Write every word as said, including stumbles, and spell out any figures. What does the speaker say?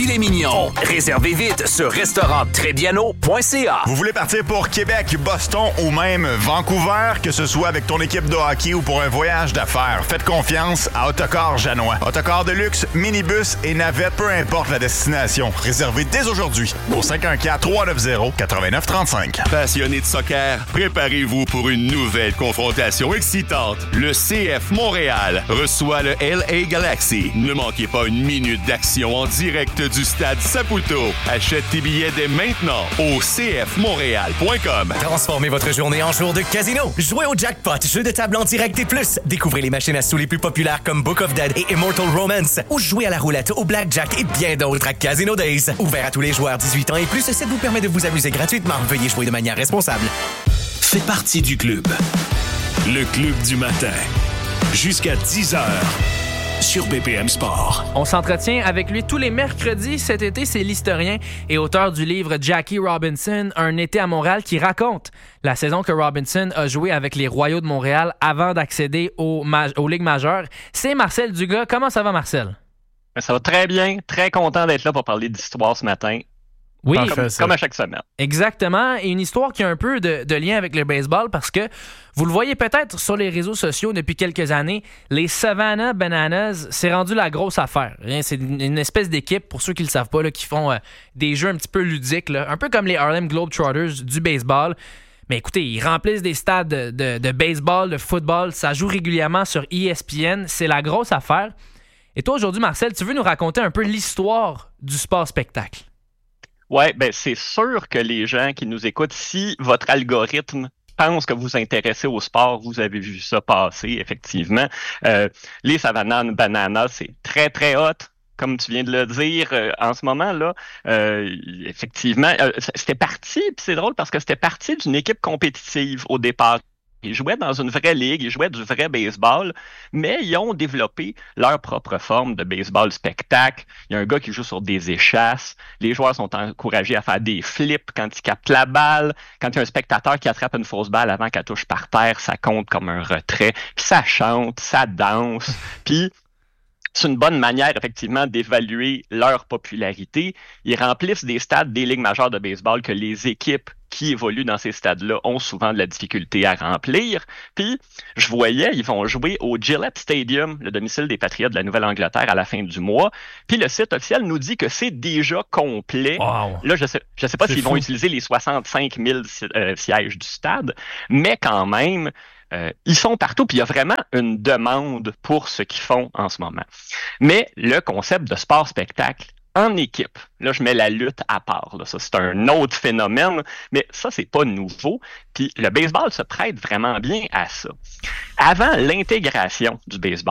Il est mignon. Réservez vite sur restaurant trébiano point c a. Vous voulez partir pour Québec, Boston ou même Vancouver, que ce soit avec ton équipe de hockey ou pour un voyage d'affaires, faites confiance à Autocar Janois. Autocar de luxe, minibus et navette, peu importe la destination. Réservez dès aujourd'hui au cinq un quatre, trois neuf zéro, neuf neuf trois cinq. Passionné de soccer, préparez-vous pour une nouvelle confrontation excitante. Le C F Montréal reçoit le L A Galaxy. Ne manquez pas une minute d'action en direct du stade Saputo. Achète tes billets dès maintenant au c f montréal point com. Transformez votre journée en jour de casino. Jouez au jackpot, jeu de table en direct et plus. Découvrez les machines à sous les plus populaires comme Book of Dead et Immortal Romance. Ou jouez à la roulette, au blackjack et bien d'autres à Casino Days. Ouvert à tous les joueurs dix-huit ans et plus, ce site vous permet de vous amuser gratuitement. Veuillez jouer de manière responsable. Fais partie du club. Le club du matin. Jusqu'à dix heures. Sur B P M Sport. On s'entretient avec lui tous les mercredis. Cet été, c'est l'historien et auteur du livre Jackie Robinson, Un été à Montréal, qui raconte la saison que Robinson a joué avec les Royaux de Montréal avant d'accéder aux, ma- aux Ligues majeures. C'est Marcel Dugas. Comment ça va, Marcel? Ça va très bien. Très content d'être là pour parler d'histoire ce matin. Oui, comme, comme à chaque semaine. Exactement. Et une histoire qui a un peu de, de lien avec le baseball parce que vous le voyez peut-être sur les réseaux sociaux depuis quelques années, les Savannah Bananas, c'est rendu la grosse affaire. C'est une espèce d'équipe, pour ceux qui ne le savent pas, là, qui font euh, des jeux un petit peu ludiques, là, un peu comme les Harlem Globetrotters du baseball. Mais écoutez, ils remplissent des stades de, de, de baseball, de football. Ça joue régulièrement sur E S P N. C'est la grosse affaire. Et toi, aujourd'hui, Marcel, tu veux nous raconter un peu l'histoire du sport-spectacle? Oui, ben c'est sûr que les gens qui nous écoutent, si votre algorithme pense que vous vous intéressez au sport, vous avez vu ça passer, effectivement. Euh, les Savannah Bananas, c'est très, très hot. Comme tu viens de le dire, euh, en ce moment-là, euh, effectivement, euh, c'était parti, puis c'est drôle parce que c'était parti d'une équipe compétitive au départ. Ils jouaient dans une vraie ligue, ils jouaient du vrai baseball, mais ils ont développé leur propre forme de baseball spectacle. Il y a un gars qui joue sur des échasses. Les joueurs sont encouragés à faire des flips quand ils captent la balle. Quand il y a un spectateur qui attrape une fausse balle avant qu'elle touche par terre, ça compte comme un retrait. Puis ça chante, ça danse. Puis c'est une bonne manière, effectivement, d'évaluer leur popularité. Ils remplissent des stades des ligues majeures de baseball que les équipes qui évoluent dans ces stades-là ont souvent de la difficulté à remplir. Puis, je voyais, ils vont jouer au Gillette Stadium, le domicile des Patriotes de la Nouvelle-Angleterre, à la fin du mois. Puis, le site officiel nous dit que c'est déjà complet. Wow. Là, je sais, je sais pas C'est s'ils fou. vont utiliser les soixante-cinq mille euh, sièges du stade, mais quand même, euh, ils sont partout. Puis, il y a vraiment une demande pour ce qu'ils font en ce moment. Mais le concept de sport-spectacle, en équipe, là, je mets la lutte à part. Là. Ça, c'est un autre phénomène, mais ça, c'est pas nouveau. Puis le baseball se prête vraiment bien à ça. Avant l'intégration du baseball